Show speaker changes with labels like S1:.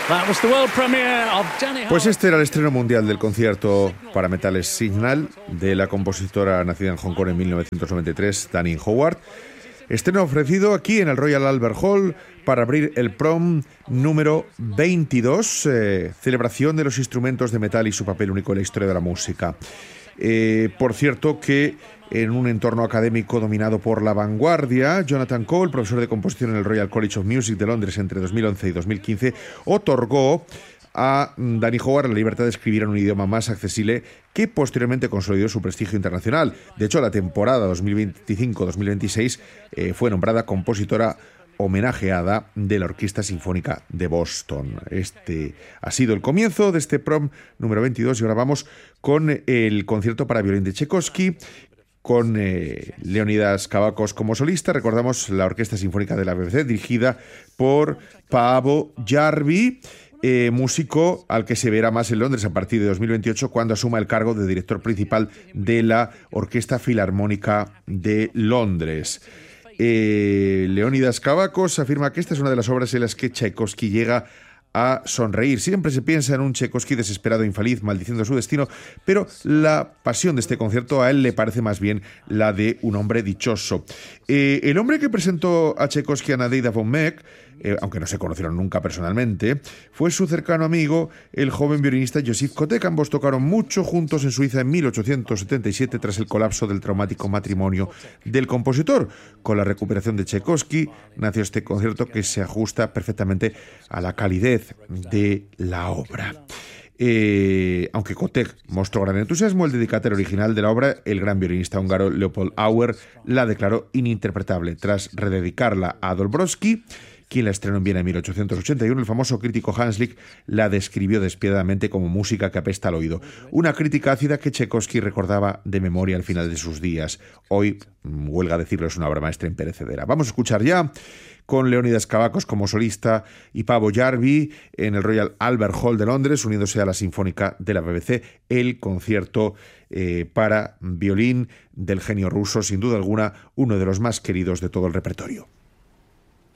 S1: Pues este era el estreno mundial del concierto para metales Signal de la compositora nacida en Hong Kong en 1993, Danny Howard. Estreno ofrecido aquí en el Royal Albert Hall para abrir el prom número 22, celebración de los instrumentos de metal y su papel único en la historia de la música. Por cierto que en un entorno académico dominado por la vanguardia, Jonathan Cole, profesor de composición en el Royal College of Music de Londres entre 2011 y 2015, otorgó a Danny Howard la libertad de escribir en un idioma más accesible que posteriormente consolidó su prestigio internacional. De hecho, la temporada 2025-2026 fue nombrada compositora homenajeada de la Orquesta Sinfónica de Boston. Este ha sido el comienzo de este prom número 22 y ahora vamos con el concierto para violín de Tchaikovsky, con Leonidas Kavakos como solista. Recordamos la Orquesta Sinfónica de la BBC, dirigida por Paavo Järvi, músico al que se verá más en Londres a partir de 2028, cuando asuma el cargo de director principal de la Orquesta Filarmónica de Londres. Leonidas Kavakos afirma que esta es una de las obras en las que Tchaikovsky llega a sonreír. Siempre se piensa en un Tchaikovsky desesperado e infeliz, maldiciendo su destino, pero la pasión de este concierto a él le parece más bien la de un hombre dichoso. El hombre que presentó a Tchaikovsky a Nadejda von Meck, aunque no se conocieron nunca personalmente, fue su cercano amigo, el joven violinista Joseph Kotek. Ambos tocaron mucho juntos en Suiza en 1877 tras el colapso del traumático matrimonio del compositor. Con la recuperación de Tchaikovsky nació este concierto que se ajusta perfectamente a la calidez de la obra. Aunque Kotek mostró gran entusiasmo, el dedicatario original de la obra, el gran violinista húngaro Leopold Auer, la declaró ininterpretable. Tras rededicarla a Dąbrowski, quien la estrenó en Viena en 1881, el famoso crítico Hans Lick la describió despiadadamente como música que apesta al oído. Una crítica ácida que Tchaikovsky recordaba de memoria al final de sus días. Hoy, huelga decirlo, es una obra maestra imperecedera. Vamos a escuchar ya, con Leonidas Kavakos como solista y Paavo Järvi en el Royal Albert Hall de Londres, uniéndose a la Sinfónica de la BBC, el concierto para violín del genio ruso, sin duda alguna, uno de los más queridos de todo el repertorio.